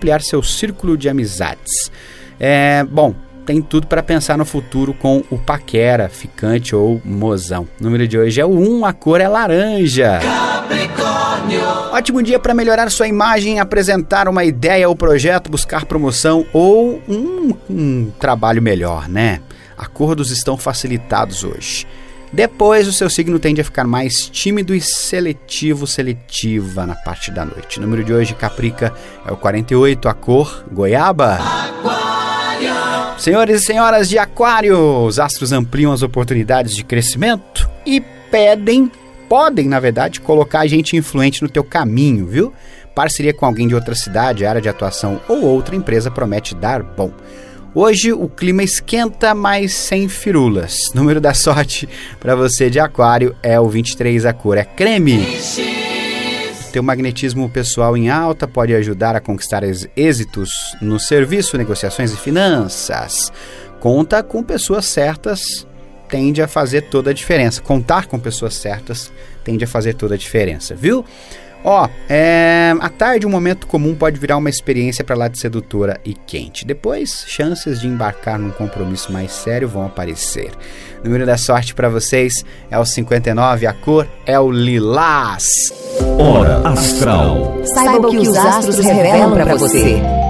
ampliar seu círculo de amizades. Bom, tem tudo para pensar no futuro com o paquera, ficante ou mozão. O número de hoje é o 1, a cor é laranja. Capricórnio. Ótimo dia para melhorar sua imagem, apresentar uma ideia ou projeto, buscar promoção ou um trabalho melhor, né? Acordos estão facilitados hoje. Depois, o seu signo tende a ficar mais tímido e seletiva na parte da noite. O número de hoje, Caprica, é o 48, a cor goiaba. Aquário. Senhores e senhoras de Aquário, os astros ampliam as oportunidades de crescimento e podem, na verdade, colocar gente influente no teu caminho, viu? Parceria com alguém de outra cidade, área de atuação ou outra empresa promete dar bom. Hoje o clima esquenta, mas sem firulas. Número da sorte para você de Aquário é o 23, a cor é creme. Teu magnetismo pessoal em alta pode ajudar a conquistar êxitos no serviço, negociações e finanças. Conta com pessoas certas tende a fazer toda a diferença. Contar com pessoas certas tende a fazer toda a diferença, viu? À tarde um momento comum pode virar uma experiência para lá de sedutora e quente. Depois, chances de embarcar num compromisso mais sério vão aparecer. O número da sorte para vocês é o 59, a cor é o lilás. Hora Astral. Saiba o que os astros revelam para você.